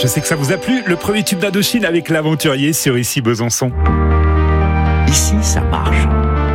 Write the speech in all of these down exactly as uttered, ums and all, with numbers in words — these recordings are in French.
Je sais que ça vous a plu, le premier tube d'Indochine avec l'aventurier sur Ici Besançon. Ici, ça marche.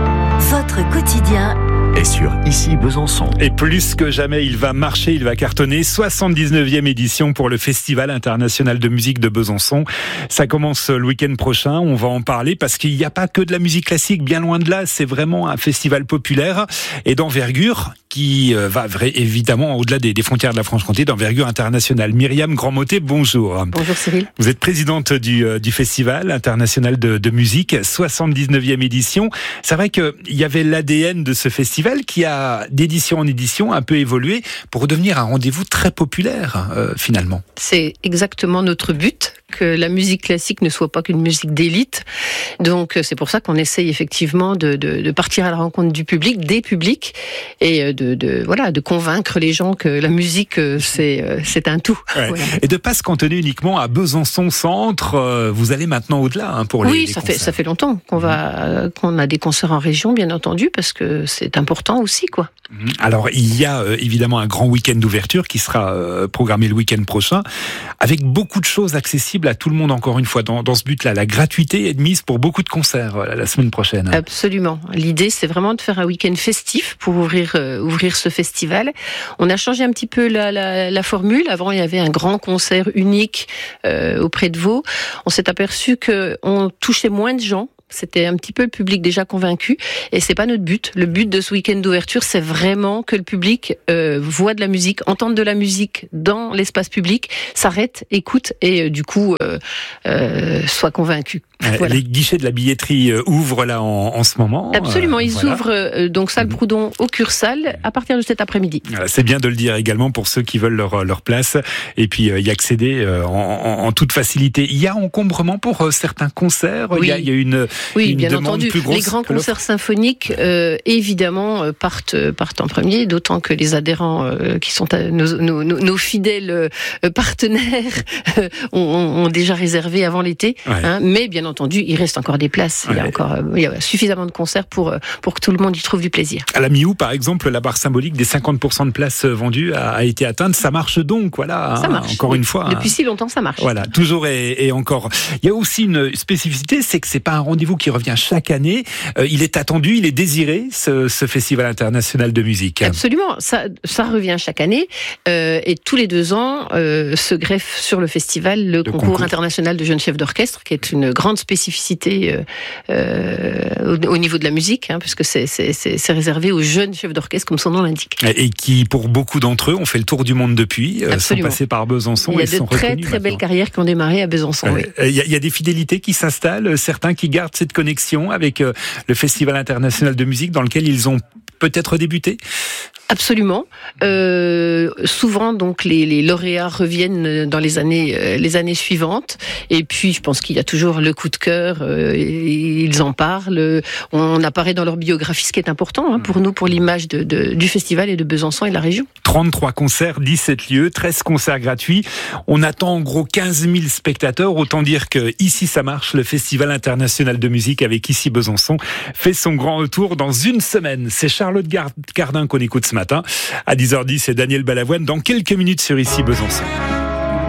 Votre quotidien Et sur Ici Besançon. Et plus que jamais, il va marcher, il va cartonner. soixante-dix-neuvième édition pour le Festival international de musique de Besançon. Ça commence le week-end prochain, on va en parler parce qu'il n'y a pas que de la musique classique, bien loin de là. C'est vraiment un festival populaire et d'envergure qui va évidemment au-delà des, des frontières de la Franche-Comté, d'envergure internationale. Myriam Grandmotet, bonjour. Bonjour Cyril. Vous êtes présidente du, du Festival international de, de musique, soixante-dix-neuvième édition. C'est vrai qu'il y avait l'A D N de ce festival qui a, d'édition en édition, un peu évolué pour devenir un rendez-vous très populaire, euh, finalement. C'est exactement notre but, que la musique classique ne soit pas qu'une musique d'élite. Donc c'est pour ça qu'on essaye effectivement de, de, de partir à la rencontre du public, des publics, et de, de, voilà, de convaincre les gens que la musique, c'est, c'est un tout. Ouais. Voilà. Et de ne pas se cantonner uniquement à Besançon-Centre, vous allez maintenant au-delà hein, pour les, oui, les ça concerts. fait, ça fait longtemps qu'on, va, qu'on a des concerts en région, bien entendu, parce que c'est important aussi, quoi. Alors, il y a euh, évidemment un grand week-end d'ouverture qui sera euh, programmé le week-end prochain, avec beaucoup de choses accessibles à tout le monde, encore une fois. Dans, dans ce but-là, la gratuité est de mise pour beaucoup de concerts euh, la semaine prochaine. Absolument. L'idée, c'est vraiment de faire un week-end festif pour ouvrir, euh, ouvrir ce festival. On a changé un petit peu la, la, la formule. Avant, il y avait un grand concert unique euh, auprès de Vaud. On s'est aperçu qu'on touchait moins de gens. C'était un petit peu le public déjà convaincu et c'est pas notre but. Le but de ce week-end d'ouverture, c'est vraiment que le public euh, voit de la musique, entende de la musique dans l'espace public, s'arrête, écoute et euh, du coup euh, euh, soit convaincu. Voilà. Les guichets de la billetterie euh, ouvrent là en, en ce moment. Absolument, euh, ils voilà. ouvrent euh, donc salle Proudhon au Cursal à partir de cet après-midi. Voilà, c'est bien de le dire également pour ceux qui veulent leur, leur place et puis euh, y accéder euh, en, en, en toute facilité. Il y a encombrement pour euh, certains concerts. Oui. Il y a, il y a une Oui, une bien demande entendu. plus grosse Les grands que l'autre. concerts symphoniques, euh, évidemment, euh, partent, partent en premier, d'autant que les adhérents euh, qui sont à nos, nos, nos, nos fidèles euh, partenaires euh, ont, ont déjà réservé avant l'été. Ouais. Hein, mais bien entendu, il reste encore des places. Ouais. Il y a encore euh, il y a suffisamment de concerts pour, pour que tout le monde y trouve du plaisir. À la mi-août, par exemple, la barre symbolique des cinquante pour cent de places vendues a, a été atteinte. Ça marche donc, voilà. Ça hein, marche. Encore une fois. Depuis hein. si longtemps, ça marche. Voilà, toujours et, et encore. Il y a aussi une spécificité, c'est que c'est pas un rendez-vous qui revient chaque année. Euh, il est attendu, il est désiré, ce, ce Festival international de musique. Absolument, ça, ça revient chaque année euh, et tous les deux ans euh, se greffe sur le festival le concours, concours international de jeunes chefs d'orchestre, qui est une grande spécificité euh, euh, au, au niveau de la musique, hein, puisque c'est, c'est, c'est, c'est réservé aux jeunes chefs d'orchestre, comme son nom l'indique. Et qui, pour beaucoup d'entre eux, ont fait le tour du monde depuis, euh, sont passés par Besançon. Il y a et de sont très reconnus très maintenant. belles carrières qui ont démarré à Besançon. Ouais. Oui. Il y, a, il y a des fidélités qui s'installent, certains qui gardent cette connexion avec euh, le Festival international de musique dans lequel ils ont peut-être débuté. Absolument. Euh, souvent, donc, les, les lauréats reviennent dans les années, euh, les années suivantes. Et puis, je pense qu'il y a toujours le coup de cœur. Euh, ils en parlent. On apparaît dans leur biographie, ce qui est important hein, pour nous, pour l'image de, de, du festival et de Besançon et de la région. trente-trois concerts, dix-sept lieux, treize concerts gratuits. On attend en gros quinze mille spectateurs. Autant dire que Ici ça marche, le Festival international de musique avec Ici Besançon fait son grand retour dans une semaine. C'est Charlotte Cardin qu'on écoute ce matin. À dix heures dix, c'est Daniel Balavoine dans quelques minutes sur Ici Besançon.